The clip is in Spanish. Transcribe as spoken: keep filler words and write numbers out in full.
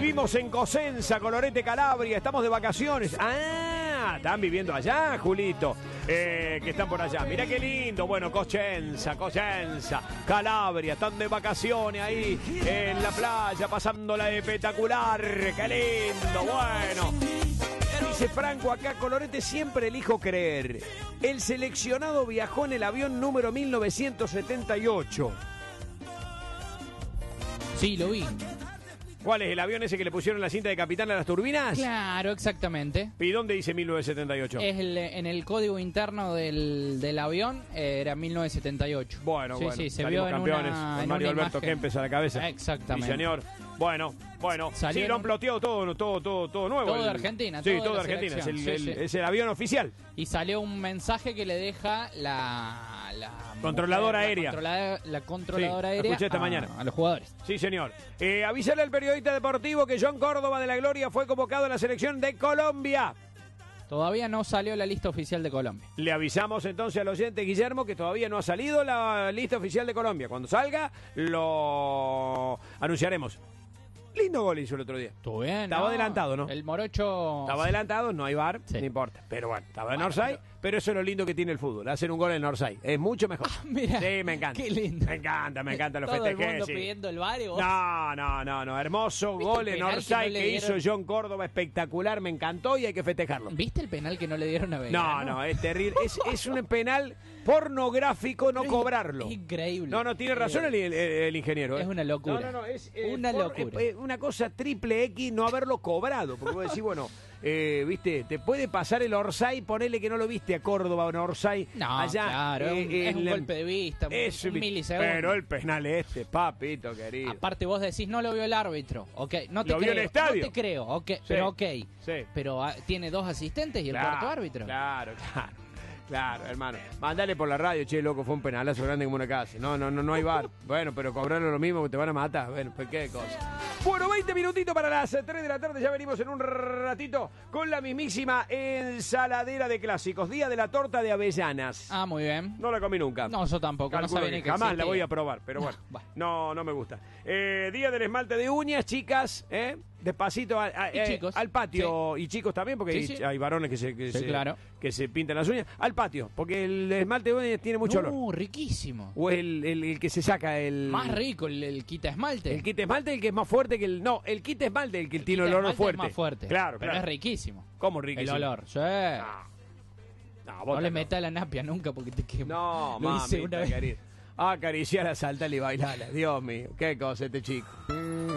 Vivimos en Cosenza, Colorete, Calabria. Estamos de vacaciones. Ah, están viviendo allá, Julito. Eh, que están por allá. Mirá qué lindo. Bueno, Cosenza, Cosenza, Calabria. Están de vacaciones ahí en la playa, pasándola espectacular. Qué lindo. Bueno. Dice Franco acá, Colorete, siempre elijo creer. El seleccionado viajó en el avión número mil novecientos setenta y ocho. Sí, lo vi. ¿Cuál es el avión ese que le pusieron la cinta de capitán a las turbinas? Claro, exactamente. ¿Y dónde dice mil novecientos setenta y ocho? Es el, en el código interno del, del avión, eh, era mil novecientos setenta y ocho. Bueno, sí, bueno, sí, se salimos vio campeones en una, con en Mario una Alberto imagen. Kempes a la cabeza. Exactamente. Sí, señor. Bueno, bueno. Salió sí, lo han un- ploteado todo, todo, todo, todo nuevo. Todo de El- Argentina, Sí, todo de todo de la Argentina. Es el, selección, sí, el- sí. es el avión oficial. Y salió un mensaje que le deja la... la Controladora mujer, aérea. La, controla- la controladora Sí, aérea escuché esta a, mañana. a los jugadores. Sí, señor. Eh, avisarle al periodista deportivo que John Córdoba de la Gloria fue convocado a la selección de Colombia. Todavía no salió la lista oficial de Colombia. Le avisamos entonces al oyente Guillermo que todavía no ha salido la lista oficial de Colombia. Cuando salga, lo anunciaremos. Lindo gol hizo el otro día. Estuvo bien, Estaba ¿no? adelantado, ¿no? El morocho... Estaba adelantado, no hay bar, Sí. no importa. Pero bueno, estaba en Bueno, Northside, pero- pero eso es lo lindo que tiene el fútbol. Hacer un gol en Northside es mucho mejor. Mira, sí, me encanta. qué lindo. Me encanta, me encanta los Todo el festejes. mundo sí. pidiendo el bar y vos... No, no, no, no. Hermoso ¿Viste gol el en penal que Northside no que, le hizo dieron? John Córdoba, espectacular, me encantó y hay que festejarlo. ¿Viste el penal que no le dieron a No, Belgrano? no, es terrible. Es, es un penal pornográfico no Es- cobrarlo. es increíble. No, no, tiene razón el, el- el ingeniero. ¿eh? Es una locura. No, no, no, es eh, Una por- locura. eh, eh, una cosa triple X no haberlo cobrado. Porque vos decís, bueno, eh, viste, te puede pasar el Orsay, ponele que no lo viste a Córdoba o en Orsay. No, allá, claro, es un- eh, es un en- golpe de vista, un- es- un milisegundo. Pero el penal este, papito querido. Aparte vos decís, no lo vio el árbitro. Ok, no te Lo vio creo. el estadio. No te creo, ok, Sí, pero ok. sí. Pero ah, tiene dos asistentes y el Claro, cuarto árbitro. Claro, claro. Claro, hermano. Mandale por la radio, che, loco, fue un penalazo grande como una casa. No, no, no, no hay bar. Bueno, pero cobrarlo lo mismo que te van a matar. Bueno, pues qué cosa. Bueno, veinte minutitos para las tres de la tarde. Ya venimos en un ratito con la mismísima ensaladera de clásicos. Día de la torta de avellanas. Ah, muy bien. No la comí nunca. No, yo tampoco, no Calculo sabía que ni que jamás la existía. voy a probar, pero No, bueno. bueno. No, no me gusta. Eh, día del esmalte de uñas, chicas, ¿eh? Despacito a- a- Y eh, chicos. al patio. Y chicos también, porque Sí, hay, sí. hay varones que se, que, Sí, se, claro. que se pintan las uñas. Al patio, porque el esmalte de uñas tiene mucho olor. Uh, riquísimo. O el, el, el que se saca el... Más rico el, el quita esmalte. El kit esmalte, el que es más fuerte que el... No, el kit esmalte, el que El tiene quita el olor esmalte fuerte. es más fuerte. Claro, pero claro. es riquísimo. ¿Cómo riquísimo? El olor, sí. No, no, vos No le estás metas la napia nunca porque te quema. No, Lo hice mami, una vez. querida. Acariciar, saltarle y bailarla. Dios mío, qué cosa este chico.